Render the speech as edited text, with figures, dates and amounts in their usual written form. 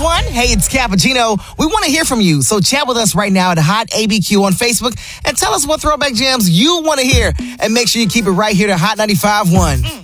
95.1. Hey, it's Cappuccino. We want to hear from you, so chat with us right now at Hot ABQ on Facebook and tell us what throwback jams you want to hear. And make sure you keep it right here to Hot 95.1.